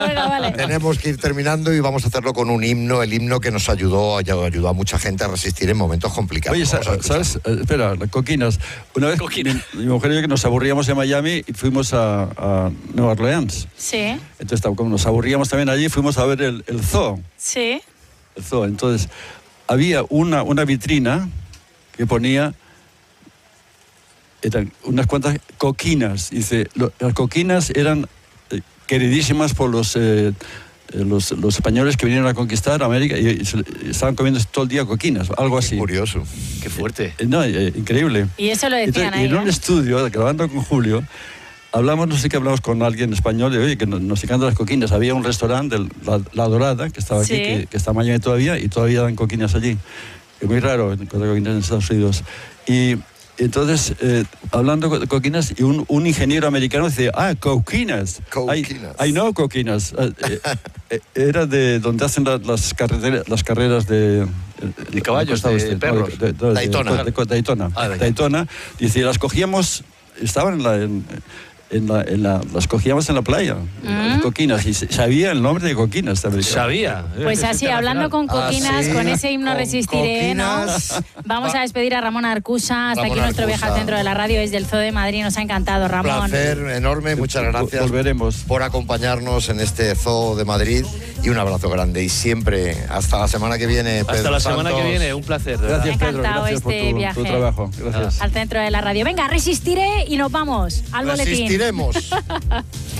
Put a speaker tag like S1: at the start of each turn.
S1: Bueno, vale.
S2: Tenemos que ir terminando y vamos a hacerlo con un himno, el himno que nos ayudó a mucha gente a resistir en momentos complicados.
S3: Oye, ¿sabes? Espera, Coquinas. Una vez mi mujer y yo que nos aburríamos en Miami y fuimos a Nueva Orleans.
S1: Sí.
S3: Entonces, como nos aburríamos también allí, fuimos a ver el zoo.
S1: Sí.
S3: El zoo. Entonces, había una vitrina que ponía... Eran unas cuantas coquinas. Dice, las coquinas eran queridísimas por los españoles que vinieron a conquistar América y estaban comiendo todo el día coquinas, algo así.
S2: Qué curioso.
S4: Qué fuerte.
S3: No, increíble.
S1: Y eso lo decían.
S3: Entonces, ahí. Y en un estudio, grabando con Julio, hablamos con alguien español de, oye, que nos encantan las coquinas. Había un restaurante, La Dorada, que estaba aquí, que está en Miami todavía, y todavía dan coquinas allí. Es muy raro encontrar coquinas en Estados Unidos. Y entonces, hablando de coquinas, y un ingeniero americano dice, coquinas. I know coquinas. Era de donde hacen las carreras de
S4: caballos, de perros.
S2: Daytona.
S3: Daytona. Dice, las cogíamos, estaban las cogíamos en la playa, las coquinas, y sabía el nombre de coquinas.
S4: Sabía.
S1: Pues así, hablando con coquinas, con ese himno Resistiré, ¿no?
S2: Coquinas.
S1: Vamos a despedir a Ramón Arcusa. Hasta aquí nuestro viaje al centro de la radio desde el Zoo de Madrid. Nos ha encantado, Ramón.
S2: Un placer enorme, muchas gracias.
S3: Volveremos.
S2: Por acompañarnos en este Zoo de Madrid y un abrazo grande. Y siempre, hasta la semana que viene, Pedro.
S4: Hasta la semana
S2: Santos.
S4: que viene, un placer.
S3: Gracias,
S1: Me ha
S3: Pedro.
S1: encantado
S3: Gracias por
S1: viaje
S3: tu trabajo. Gracias.
S1: Al centro de la radio. Venga, Resistiré y nos vamos al boletín.
S2: Resistiremos.